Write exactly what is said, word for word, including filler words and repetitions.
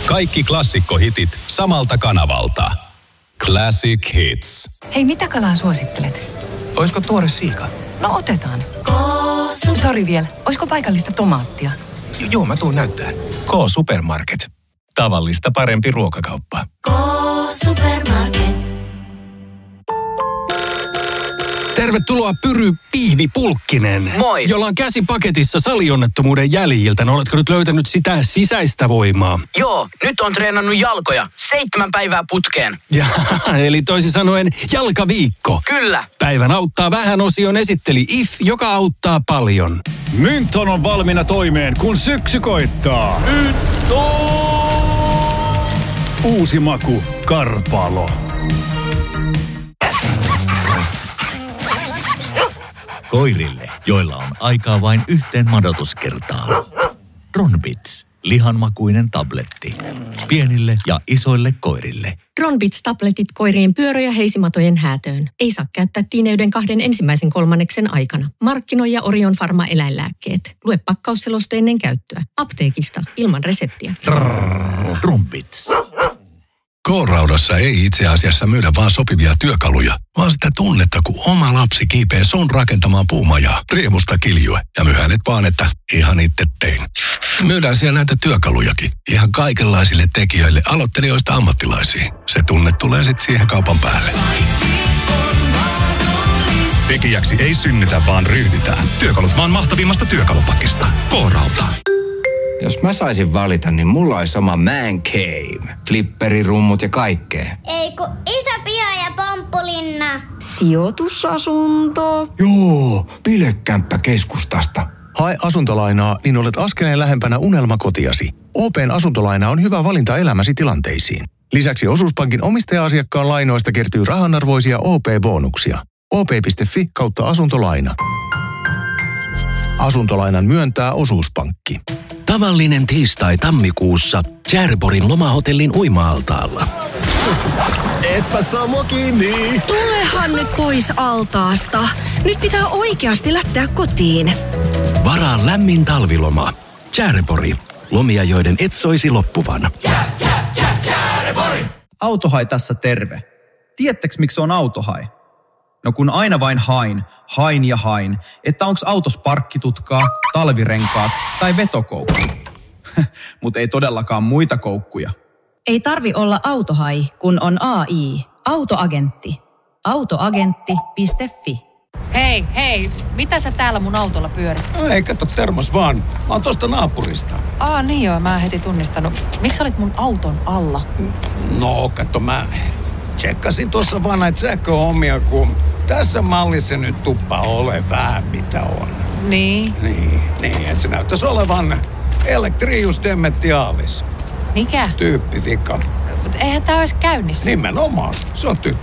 Kaikki klassikkohitit samalta kanavalta. Classic Hits. Hei, mitä kalaa suosittelet? Oisko tuore siika? No otetaan. Sori vielä, oisko paikallista tomaattia? J- joo, mä tuun näyttää. K-Supermarket. Tavallista parempi ruokakauppa. K-Supermarket. Tervetuloa Pyry Pihvi Pulkkinen. Moi. Jolla on käsi paketissa salionnettomuuden jäljiltä. No, oletko nyt löytänyt sitä sisäistä voimaa? Joo, nyt on treenannut jalkoja. Seitsemän päivää putkeen. Ja, eli toisin sanoen jalkaviikko. Kyllä. Päivän auttaa vähän osion esitteli I F, joka auttaa paljon. Mynton on valmiina toimeen, kun syksy koittaa. Mynton! Uusi maku, Karpalo. Koirille, joilla on aikaa vain yhteen madotuskertaan. Ronbits, lihanmakuinen tabletti. Pienille ja isoille koirille. Ronbits-tabletit koirien pyörä- ja heisimatojen häätöön. Ei saa käyttää tiineyden kahden ensimmäisen kolmanneksen aikana. Markkinoija Orion Pharma eläinlääkkeet. Lue pakkausseloste ennen käyttöä. Apteekista ilman reseptiä. Ronbits. K-Raudassa ei itse asiassa myydä vaan sopivia työkaluja, vaan sitä tunnetta, kun oma lapsi kiipee sun rakentamaan puumajaa, riemusta kiljue ja myy hänet vaan, että ihan itse tein. Myydään siellä näitä työkalujakin, ihan kaikenlaisille tekijöille, aloittelijoista ammattilaisiin. Se tunne tulee sitten siihen kaupan päälle. Tekijäksi ei synnytä, vaan ryhdytään. Työkalut maan mahtavimmasta työkalupakista. K-Rauta. Jos mä saisin valita, niin mulla olisi sama man cave. Flipperi, rummut ja kaikkea. Ei kun iso piha ja pomppulinna. Sijoitusasunto. Joo, bilekämppä keskustasta. Hae asuntolainaa, niin olet askeleen lähempänä unelmakotiasi. O P:n asuntolaina on hyvä valinta elämäsi tilanteisiin. Lisäksi Osuuspankin omistaja-asiakkaan lainoista kertyy rahanarvoisia O P-bonuksia. O P piste Fi kautta asuntolaina. Asuntolainan myöntää Osuuspankki. Tavallinen tiistai tammikuussa Tjärborin lomahotellin uima-altaalla. Etpä saa mua kiinni. Tulehan nyt pois altaasta. Nyt pitää oikeasti lähteä kotiin. Varaa lämmin talviloma. Tjärpori. Lomia, joiden et soisi loppuvan. Autohai tässä terve. Tiedättekö miksi on autohai? No kun aina vain hain, hain ja hain, että onks autos parkkitutkaa, talvirenkaat tai vetokoukku. Mut ei todellakaan muita koukkuja. Ei tarvi olla autohai, kun on A I. Autoagentti. autoagentti piste fi. Hei, hei, mitä sä täällä mun autolla pyörit? No ei, kato termos vaan. Mä oon tosta naapurista. Aa niin joo, mä en heti tunnistanut. Miksi olit mun auton alla? No, kato mä tsekkasin tuossa vaan näitä sähköhommia, kun tässä mallissa nyt tuppa ole vähän mitä on. Niin? Niin, niin, että se näyttäisi olevan Electrius Dementialis. Mikä? Tyyppivika. Mut eihän tää ois käynnissä. Nimenomaan, se on tyyppi.